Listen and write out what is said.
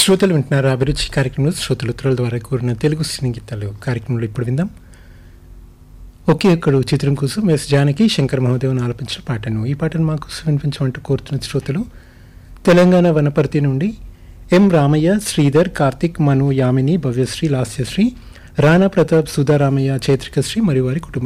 శ్రోతలు వింటున్నారు అభిరుచి కార్యక్రమంలో శ్రోతలు ఉత్తరాల ద్వారా కూరిన తెలుగు సినీ గీతాలు కార్యక్రమంలో ఇప్పుడు విందాం. ఒకే ఒక్కడు చిత్రం కోసం ఎస్ జానకి శంకర్ మహోదేవన్ ఆలపించిన పాటను ఈ పాటను మా కోసం వినిపించమంటూ కోరుతున్న శ్రోతలు తెలంగాణ వనపర్తి నుండి ఎం రామయ్య, శ్రీధర్, కార్తిక్, మను, యామిని, భవ్యశ్రీ, లాస్యశ్రీ, రాణా ప్రతాప్, సుధారామయ్య, చైత్రికశ్రీ మరియు వారి కుటుంబ